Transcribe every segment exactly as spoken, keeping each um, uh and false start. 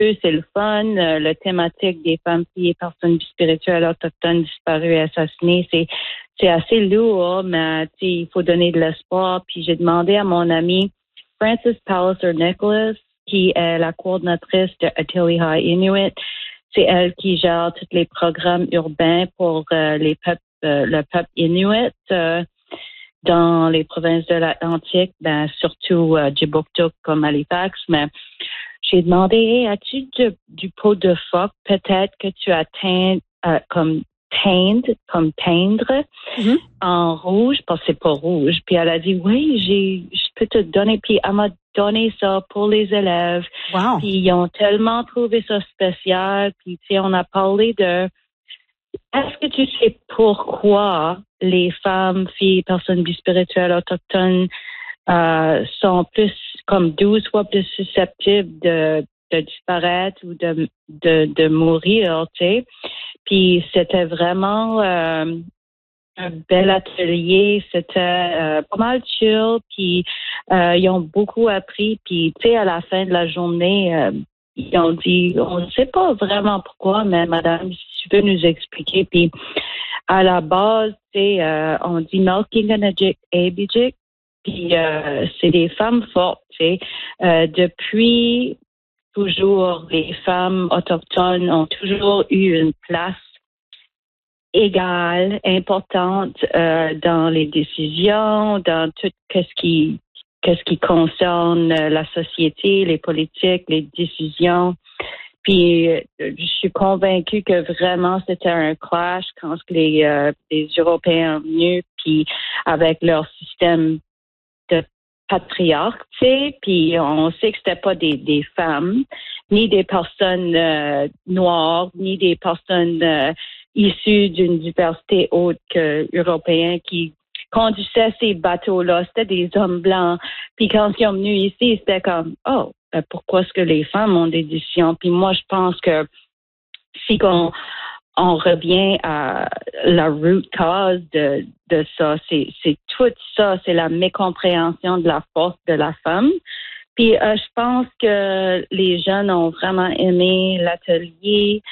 c'est le fun. Euh, le thématique des femmes, filles et personnes spirituelles autochtones disparues et assassinées, c'est c'est assez lourd, mais il faut donner de l'espoir. Puis j'ai demandé à mon amie Frances Palliser-Nicholas, qui est la coordinatrice de Otiliha Inuit. C'est elle qui gère tous les programmes urbains pour euh, les peuples, euh, le peuple Inuit euh, dans les provinces de l'Atlantique, ben, surtout euh, Djibouti comme Halifax. Mais j'ai demandé, hey, as-tu du, du pot de phoque? Peut-être que tu as teint, euh, comme teindre, comme teindre mm-hmm. en rouge, parce que c'est pas rouge. Puis elle a dit, oui, j'ai, je peux te donner. Puis elle m'a donné ça pour les élèves. Wow. Puis ils ont tellement trouvé ça spécial. Puis tu sais, on a parlé de, est-ce que tu sais pourquoi les femmes, filles, personnes bispirituelles autochtones euh, sont plus comme douze fois plus susceptibles de, de disparaître ou de, de, de mourir, tu sais. Puis c'était vraiment euh, un bel atelier, c'était euh, pas mal chill, puis euh, ils ont beaucoup appris, puis tu sais, à la fin de la journée, euh, ils ont dit, on ne sait pas vraiment pourquoi, mais madame, si tu peux nous expliquer, puis à la base, tu sais, euh, on dit Melkinganajik Abijik, puis euh, c'est des femmes fortes, tu sais, euh, depuis toujours, les femmes autochtones ont toujours eu une place égale, importante euh, dans les décisions, dans tout ce qui, qu'est-ce qui concerne la société, les politiques, les décisions. Puis, je suis convaincue que vraiment c'était un clash quand les, euh, les Européens sont venus, puis avec leur système de patriarche, tu sais, puis on sait que c'était pas des, des femmes, ni des personnes euh, noires, ni des personnes euh, issues d'une diversité autre que européenne qui conduisaient ces bateaux-là. C'était des hommes blancs. Puis quand ils sont venus ici, c'était comme, oh, pourquoi est-ce que les femmes ont des décisions? Puis moi, je pense que si qu'on on revient à la root cause de, de ça. C'est, c'est tout ça, c'est la mécompréhension de la force de la femme. Puis euh, je pense que les jeunes ont vraiment aimé l'atelier.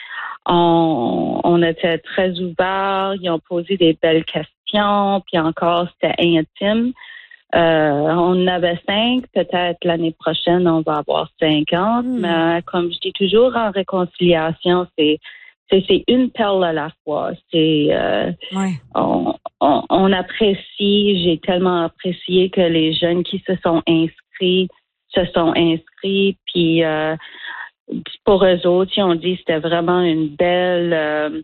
On, on était très ouverts. Ils ont posé des belles questions. Puis encore, c'était intime. Euh, on en avait cinq. Peut-être l'année prochaine, on va avoir cinquante. Mm. Mais comme je dis toujours, en réconciliation, c'est C'est, c'est une perle à la fois. C'est, euh, ouais. on, on, on apprécie, j'ai tellement apprécié que les jeunes qui se sont inscrits se sont inscrits. Puis euh, pour eux autres, ils ont dit que c'était vraiment une belle, euh,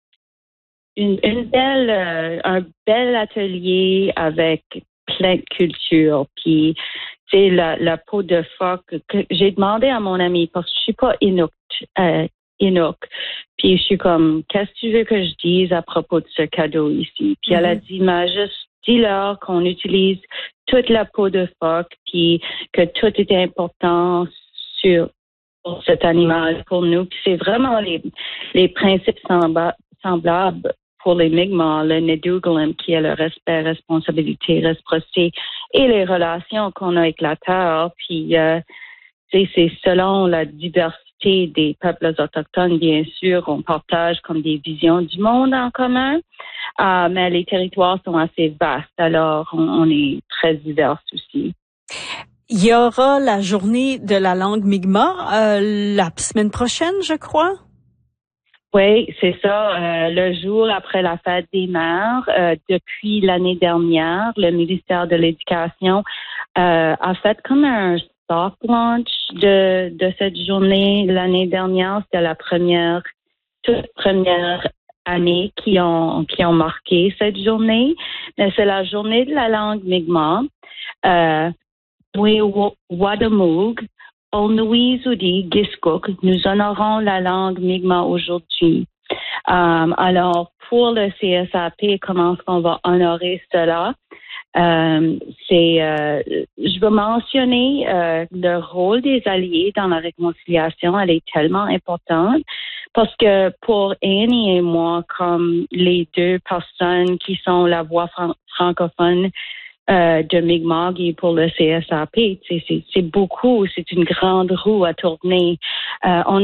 une, une belle, euh, un bel atelier avec plein de culture. Puis tu sais, la, la peau de phoque que j'ai demandé à mon ami parce que je suis pas Inuk. Euh, Inuk. Puis je suis comme, qu'est-ce que tu veux que je dise à propos de ce cadeau ici? Puis mm-hmm. elle a dit, mais juste dis-leur qu'on utilise toute la peau de phoque, puis que tout est important sur pour cet animal pour nous. Puis c'est vraiment les, les principes sembla, semblables pour les Mi'kmaq, le Nedugalim, qui est le respect, responsabilité, réciprocité et les relations qu'on a avec la terre. Puis euh, c'est, c'est selon la diversité des peuples autochtones, bien sûr, on partage comme des visions du monde en commun, euh, mais les territoires sont assez vastes, alors on, on est très divers aussi. Il y aura la journée de la langue Mi'kmaq euh, la semaine prochaine, je crois. Oui, c'est ça. Euh, le jour après la fête des mères, euh, depuis l'année dernière, le ministère de l'Éducation euh, a fait comme un soft launch de, de cette journée l'année dernière. C'était la première, toute première année qui ont, qui ont marqué cette journée. Mais c'est la journée de la langue Mi'kmaq. Euh, Wadamug, Olnuizudi, Giskuk, nous honorons la langue Mi'kmaq aujourd'hui. Um, alors, pour le C S A P, comment est-ce qu'on va honorer cela? Euh, c'est, euh, je veux mentionner euh, le rôle des alliés dans la réconciliation. Elle est tellement importante parce que pour Annie et moi, comme les deux personnes qui sont la voix fran- francophone euh, de Mi'kmaq pour le C S A P. C'est, c'est, c'est beaucoup, c'est une grande roue à tourner. Euh, on